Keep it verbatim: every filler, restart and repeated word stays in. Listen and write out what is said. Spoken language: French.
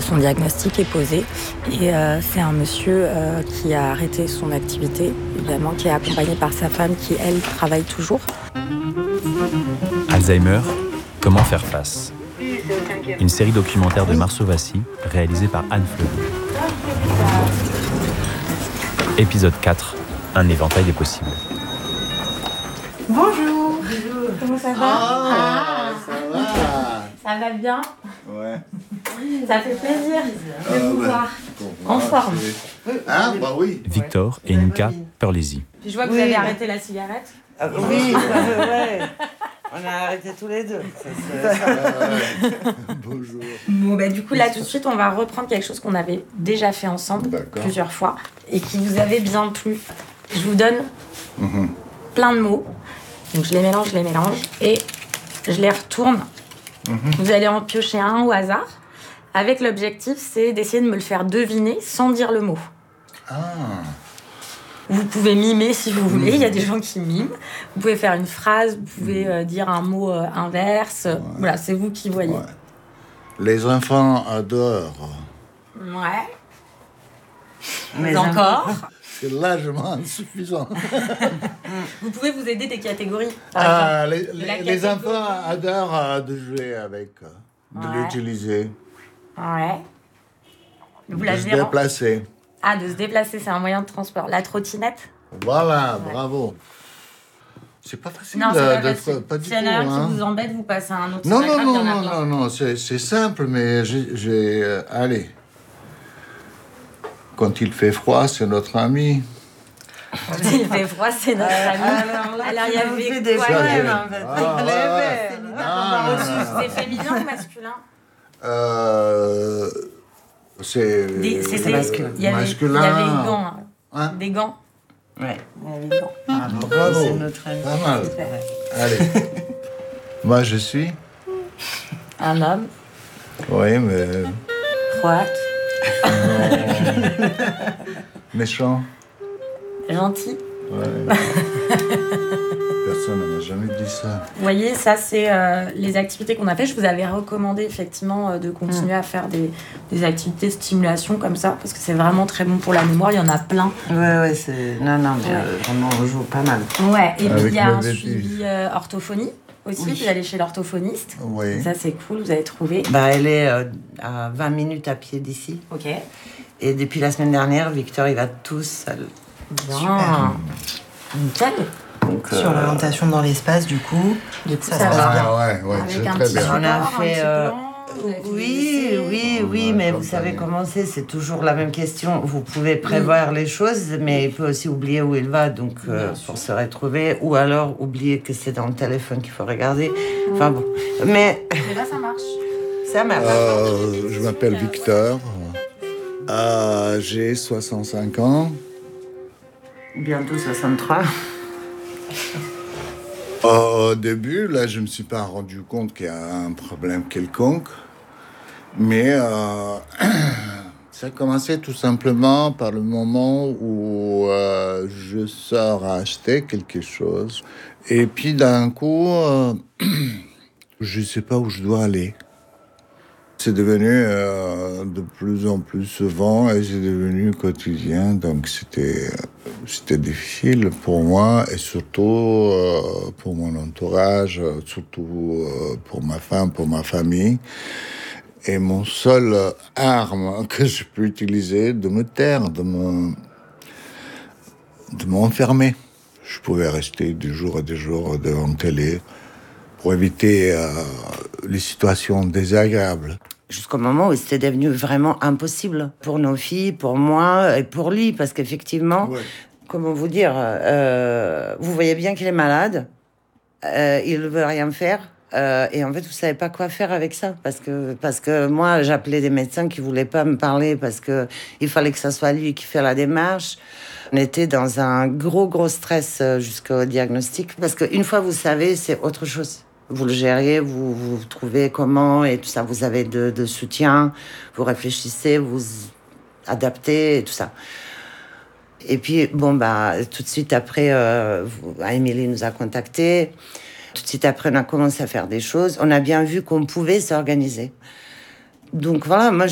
Son diagnostic est posé et euh, c'est un monsieur euh, qui a arrêté son activité, évidemment, qui est accompagné par sa femme qui, elle, travaille toujours. Alzheimer, comment faire face ? Une série documentaire de Marceau Vassy, réalisée par Anne Fleury. Épisode quatre, un éventail des possibles. Bonjour. Bonjour. Comment ça va ? Ah, ça va. Ça va bien ? Ouais. Ça fait plaisir de Euh, vous ouais. voir. Bon, En voilà, forme. c'est- Ah, bah oui. Victor et Nika Perlesi. Puis je vois que Oui. vous avez arrêté la cigarette. Ah, oui, ouais, ouais. On a arrêté tous les deux. Ça, c'est- ça- Euh, Bonjour. Bon, bah, du coup, là, tout de suite, on va reprendre quelque chose qu'on avait déjà fait ensemble D'accord. plusieurs fois et qui vous avait bien plu. Je vous donne Mhm. plein de mots. Donc, je les mélange, je les mélange et je les retourne. Vous allez en piocher un au hasard. Avec l'objectif, c'est d'essayer de me le faire deviner sans dire le mot. Ah, Vous pouvez mimer si vous voulez, il y a des gens qui miment. Vous pouvez faire une phrase, vous pouvez euh, dire un mot euh, inverse. Voilà, c'est vous qui voyez. ouais. Les enfants adorent. Ouais. Mais Mais encore. C'est largement insuffisant. Vous pouvez vous aider des catégories. Par exemple. Ah, les, la les, les catégorie. enfants adorent euh, de jouer avec, euh, de Ouais. l'utiliser, Ouais. Vous de l'avez se ren- déplacer. Ah, de se déplacer, c'est un moyen de transport. La trottinette ? Voilà, Ouais. bravo. C'est pas facile Non, de, c'est pas de- facile. pas du S'il y en tout. a un hein. qui vous embête, vous passez à un autre. Non, C'est pas non, grave, il y non, en a non, plein. non, non, c'est, c'est simple, mais j'ai... j'ai, euh, allez. Quand il fait froid, c'est notre ami. Il fait froid, c'est notre ami. alors là, Alors, il y tu nous avait fais des quoi, problèmes, euh, en fait. Ah, Elle ouais, est ouais. belle. Ah, non, non, non. C'est féminin ou masculin ? Euh, c'est... Des- c'est c'était- masculin. Il y avait, Masculin. il y avait des gants. hein. Hein? Des gants. Ouais. Il y avait des gants. Bravo. Bravo. C'est notre ami. Pas mal. Super. Allez. Moi, je suis... Un homme, Oui, mais... croate, Méchant. gentil. Ouais. Personne ne m'a jamais dit ça. Vous voyez, ça, c'est euh, les activités qu'on a fait. Je vous avais recommandé, effectivement, euh, de continuer à faire des, des activités de stimulation comme ça, parce que c'est vraiment très bon pour la mémoire. Il y en a plein. Ouais, ouais, c'est. Non, non, mais euh, vraiment, on joue pas mal. Ouais, et puis Avec il y a le un bébé. suivi euh, orthophonie aussi. Oui. Vous allez chez l'orthophoniste. Oui. Ça, c'est cool, vous avez trouvé. Bah, elle est euh, à vingt minutes à pied d'ici. Ok. Et depuis la semaine dernière, Victor, il va tout seul. Bien. Nickel. Donc, Sur euh, l'orientation dans l'espace, du coup. Du coup, Ça ça, se va. passe bien. Ah ouais, ouais, Avec c'est un très petit bien. support, On a un fait, petit euh, plan, vous avez fait Oui, des essais. oui, On oui, va mais vous accompagner. savez comment c'est, c'est toujours la même question. Vous pouvez prévoir les choses, mais il peut aussi oublier où il va, donc euh, pour se retrouver, ou alors oublier que c'est dans le téléphone qu'il faut regarder. Enfin bon, mais Mais là, ça marche. ça marche. Euh, je m'appelle Victor. Euh, j'ai soixante-cinq ans. Bientôt soixante-trois. Au début, là, je ne me suis pas rendu compte qu'il y a un problème quelconque. Mais euh, ça a commencé tout simplement par le moment où euh, je sors à acheter quelque chose. Et puis d'un coup, euh, je ne sais pas où je dois aller. C'est devenu euh, de plus en plus souvent et c'est devenu quotidien. Donc c'était, c'était difficile pour moi et surtout euh, pour mon entourage, surtout euh, pour ma femme, pour ma famille. Et mon seul arme que je peux utiliser, de me taire, de me, de m'enfermer. Je pouvais rester des jours et des jours devant la télé pour éviter euh, les situations désagréables. Jusqu'au moment où c'était devenu vraiment impossible pour nos filles, pour moi et pour lui, parce qu'effectivement, Ouais. comment vous dire, euh, vous voyez bien qu'il est malade, euh, il ne veut rien faire. Euh, et en fait, vous savez pas quoi faire avec ça, parce que parce que moi, j'appelais des médecins qui voulaient pas me parler parce que il fallait que ça soit lui qui fait la démarche. On était dans un gros gros stress jusqu'au diagnostic, parce qu'une fois vous savez, c'est autre chose. Vous le gériez, vous vous trouvez comment et tout ça. Vous avez de, de soutien, vous réfléchissez, vous adaptez et tout ça. Et puis bon bah tout de suite après, euh, Émilie nous a contactés. Tout de suite après, on a commencé à faire des choses. On a bien vu qu'on pouvait s'organiser. Donc voilà, moi,